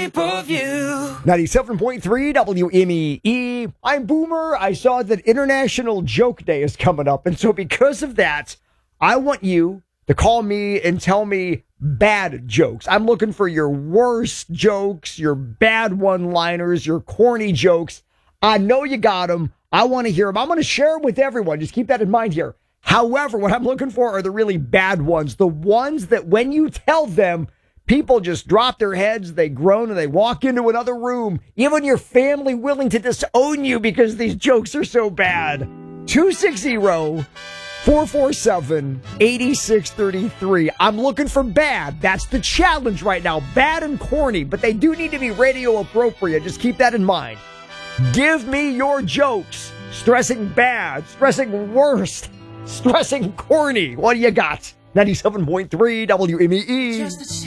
pay-per-view. 97.3 WMEE. I'm Boomer. I saw that International Joke Day is coming up. And so because of that, I want you to call me and tell me bad jokes. I'm looking for your worst jokes, your bad one-liners, your corny jokes. I know you got them. I want to hear them. I'm going to share them with everyone. Just keep that in mind here. However, what I'm looking for are the really bad ones. The ones that when you tell them, people just drop their heads, they groan, and they walk into another room. Even your family willing to disown you because these jokes are so bad. 260-447-8633. I'm looking for bad. That's the challenge right now. Bad and corny, but they do need to be radio appropriate. Just keep that in mind. Give me your jokes. Stressing bad, stressing worst, stressing corny. What do you got? 97.3 WMEE.